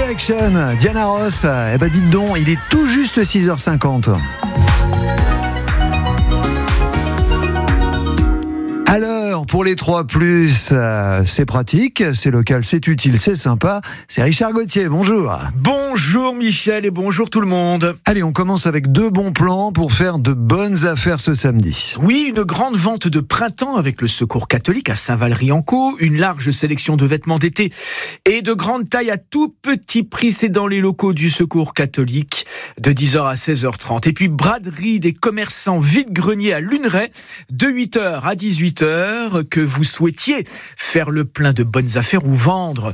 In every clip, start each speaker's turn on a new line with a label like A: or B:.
A: Direction, Diana Ross. Eh ben dites donc, il est tout juste 6h50. Alors, pour les 3+, c'est pratique, c'est local, c'est utile, c'est sympa. C'est Richard Gauthier, bonjour.
B: Bonjour Michel et bonjour tout le monde.
A: Allez, on commence avec 2 bons plans pour faire de bonnes affaires ce samedi.
B: Oui, une grande vente de printemps avec le Secours catholique à Saint-Valery-en-Caux, une large sélection de vêtements d'été et de grande taille à tout petit prix, c'est dans les locaux du Secours catholique de 10h à 16h30. Et puis braderie des commerçants vide-grenier à Luneray de 8h à 18h, que vous souhaitiez faire le plein de bonnes affaires ou vendre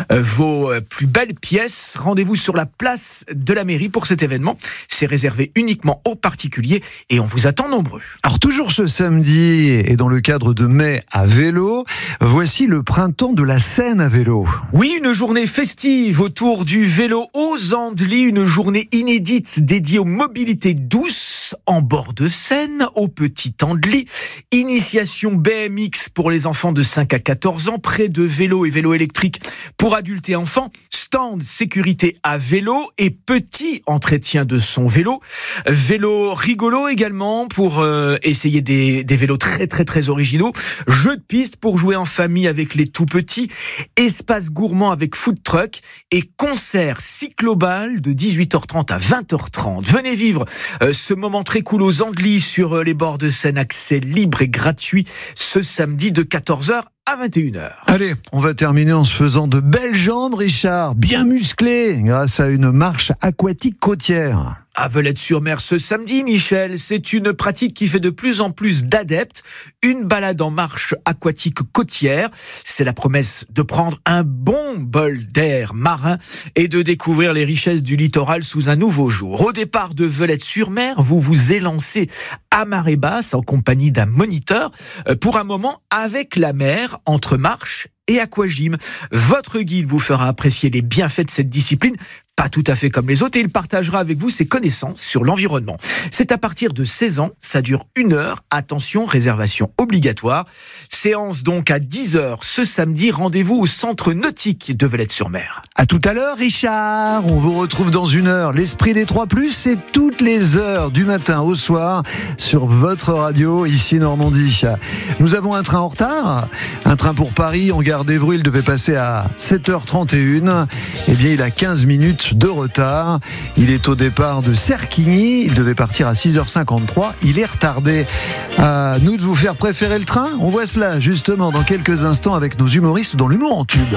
B: vos plus belles pièces. Rendez-vous sur la place de la mairie pour cet événement. C'est réservé uniquement aux particuliers et on vous attend nombreux.
A: Alors toujours ce samedi et dans le cadre de mai à vélo, voici le printemps de la Seine à vélo.
B: Oui, une journée festive autour du vélo aux Andelys, une journée inédite dédiée aux mobilités douces en bord de Seine, au Petit Andelys. Initiation BMX pour les enfants de 5 à 14 ans, près de vélos et vélos électriques pour adultes et enfants. Stand sécurité à vélo et petit entretien de son vélo. Vélo rigolo également pour essayer des vélos très originaux. Jeux de piste pour jouer en famille avec les tout petits. Espace gourmand avec food truck et concert cyclobal de 18h30 à 20h30. Venez vivre ce moment très cool aux Andelys sur les bords de Seine. Accès libre et gratuit ce samedi de 14h à 21h.
A: Allez, on va terminer en se faisant de belles jambes, Richard, bien musclées, grâce à une marche aquatique côtière.
B: À Velette-sur-Mer ce samedi, Michel, c'est une pratique qui fait de plus en plus d'adeptes. Une balade en marche aquatique côtière, c'est la promesse de prendre un bon bol d'air marin et de découvrir les richesses du littoral sous un nouveau jour. Au départ de Velette-sur-Mer, vous vous élancez à marée basse en compagnie d'un moniteur pour un moment avec la mer entre marche et aquagym. Votre guide vous fera apprécier les bienfaits de cette discipline, pas tout à fait comme les autres, et il partagera avec vous ses connaissances sur l'environnement. C'est à partir de 16 ans, ça dure 1 heure. Attention, réservation obligatoire. Séance donc à 10h ce samedi. Rendez-vous au centre nautique de Velette-sur-Mer.
A: À tout à l'heure, Richard. On vous retrouve dans 1 heure. L'esprit des 3+, c'est toutes les heures du matin au soir sur votre radio, ici Normandie. Nous avons un train en retard, un train pour Paris en gare d'Évreux. Il devait passer à 7h31. Eh bien, il a 15 minutes de retard. Il est au départ de Serquigny. Il devait partir à 6h53. Il est retardé. À nous de vous faire préférer le train. On voit cela justement dans quelques instants avec nos humoristes dans l'humour en tube.